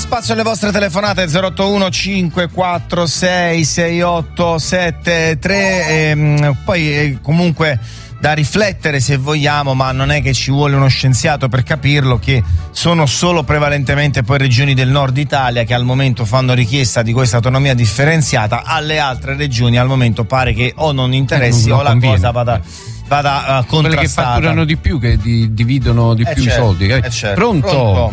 spazio alle vostre telefonate 081 546 6873 poi comunque da riflettere se vogliamo, ma non è che ci vuole uno scienziato per capirlo, che sono solo prevalentemente poi regioni del nord Italia che al momento fanno richiesta di questa autonomia differenziata. Alle altre regioni al momento pare che o non interessi o la cosa vada contrastata. Quelle che fatturano di più, che dividono di più certo, i soldi. certo. Pronto?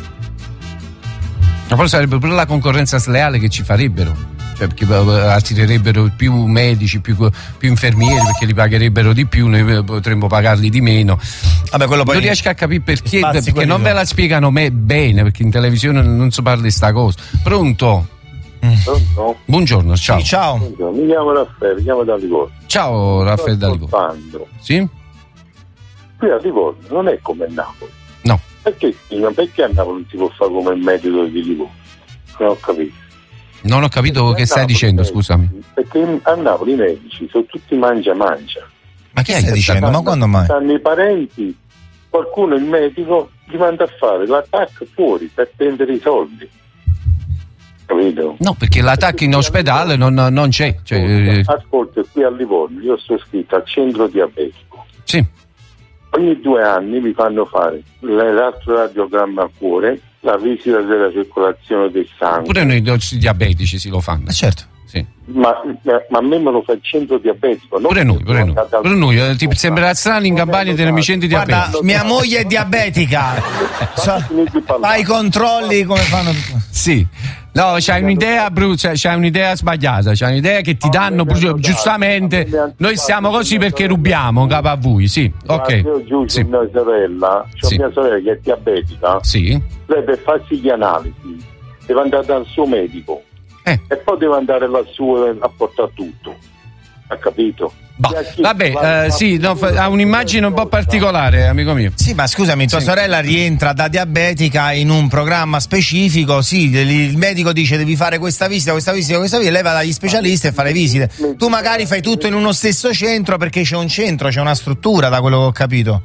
Ma poi sarebbe pure la concorrenza sleale che ci farebbero. Cioè, perché attirerebbero più medici, più infermieri, perché li pagherebbero di più, noi potremmo pagarli di meno. Vabbè, quello poi non riesco a capire perché non ve la spiegano bene, perché in televisione non si parla di sta cosa. Pronto? Pronto? Buongiorno, ciao. Sì, ciao. Buongiorno. Mi chiamo Raffaele, chiamo da Livorno. Ciao Raffaele da Livorno. Sì? Qui a Livorno non è come a Napoli. No. Perché a Napoli non si può fare come il medico di Livorno? Non ho capito. Non ho capito che stai dicendo, scusami. Perché a Napoli i medici sono tutti mangia. Ma che stai dicendo? Ma quando mai? Stanno i parenti, qualcuno, il medico, gli manda a fare l'attacco fuori per prendere i soldi. Capito? No, perché l'attacco in ospedale non c'è. Ascolta, qui a Livorno io sto iscritto al centro diabetico. Sì. Ogni 2 anni mi fanno fare l'elettroradiogramma al cuore, la visita della circolazione del sangue. Pure noi diabetici si lo fanno. Certo. Sì. Ma a me me lo fa il centro diabetico. Pure noi. Ti sembrerà strano in Campania tenere i centri diabetici. Guarda, mia moglie è diabetica. Fai i controlli come fanno. Sì. No, c'hai un'idea sbagliata, c'hai un'idea che ti danno giustamente. Noi stiamo così perché rubiamo capo a voi, sì. Ok. Io giù sì. Mia sorella, mia sorella che è diabetica. Sì. Lei per farsi gli analisi deve andare dal suo medico. E poi deve andare lassù a portare tutto. Ha capito? Vabbè, sì, ha un'immagine un po' particolare, amico mio. Sì, ma scusami, tua sorella rientra da diabetica in un programma specifico, sì, il medico dice devi fare questa visita, e lei va dagli specialisti e fa le visite. Tu magari fai tutto in uno stesso centro perché c'è un centro, c'è una struttura, da quello che ho capito.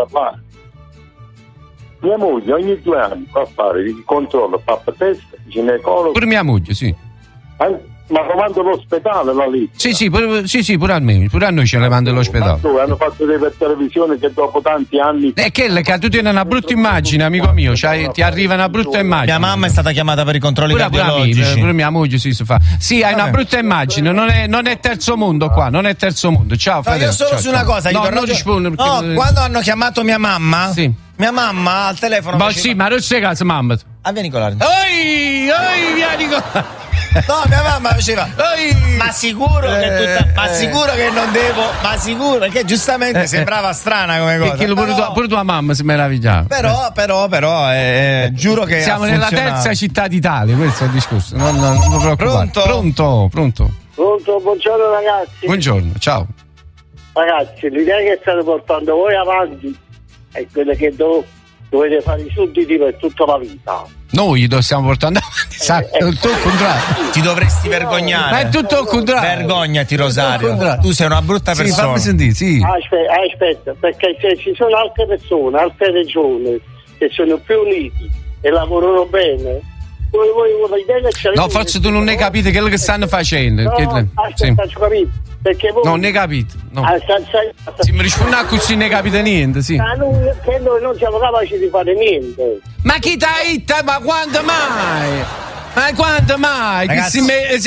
Mia moglie ogni 2 anni fa fare il controllo, pap test, ginecologo. Pure mia moglie, sì. Ma lo mando all'ospedale la lì? Sì, pure a noi ce le mando all'ospedale. Hanno fatto vedere per televisione che dopo tanti anni. Che tu tieni una brutta immagine, amico mio, ti arriva una brutta immagine. Mia mamma è stata chiamata per i controlli cardiologici. Pure mia moglie si fa. Sì, hai una brutta immagine, non è terzo mondo qua, non è terzo mondo. Ciao, fratello. Io solo su una cosa, non rispondo perché quando hanno chiamato mia mamma? Sì. Mia mamma al telefono. Ma sì, ma non sei cazzo, mamma. Vieni con vieni con. No, mia mamma faceva ma sicuro che non devo, ma sicuro, perché giustamente sembrava strana come cosa. Perché pure tua mamma si meravigliava. Però giuro che siamo nella terza città d'Italia, questo è il discorso. Non preoccupare. Pronto, buongiorno ragazzi. Buongiorno, ciao. Ragazzi, l'idea che state portando voi avanti è quella che dovete fare i sudditi per tutta la vita. Noi lo stiamo portando avanti, è tutto il contrario. Ti dovresti vergognare. Ma è tutto il contrario. Vergognati, Rosario. Tu sei una brutta persona. Sì, fammi sentire, sì. Aspetta, perché se ci sono altre persone, altre regioni che sono più uniti e lavorano bene, no, forse tu non ne capite quello che stanno facendo. Faccio capire. Perché voi... Non ne capite. No. Se mi risponde così ne capite niente, sì. Che noi non siamo capaci di fare niente. Ma chi t'ha itta? Ma quando mai? Ma quando mai? Ragazzi,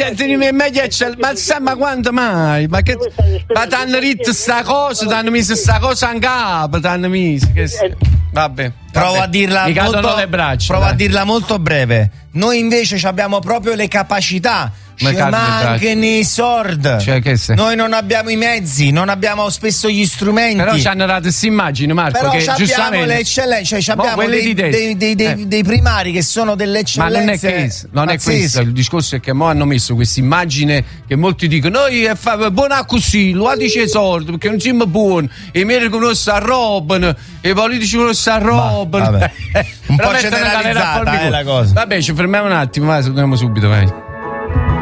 Ma quando mai? Ma t'hanno ritto sta cosa, t'hanno messo sta cosa in capo, t'hanno messo. Vabbè. Provo a dirla mi cadono le braccia. Provo a dirla molto breve. Noi invece abbiamo proprio le capacità. Ci mancano i soldi. Noi non abbiamo i mezzi, non abbiamo spesso gli strumenti. Però ci hanno dato questa immagine, Marco. Però che abbiamo le eccellenze, cioè abbiamo dei primari che sono delle eccellenze. Ma non è questo. Il discorso è che mo hanno messo questa immagine che molti dicono: noi è buona così, lo dice soldi perché non siamo buoni, i medici conoscono la roba, i politici conoscono la roba. Un po' generalizzata la cosa. Vabbè, ci fermiamo un attimo, vai, torniamo subito, vai.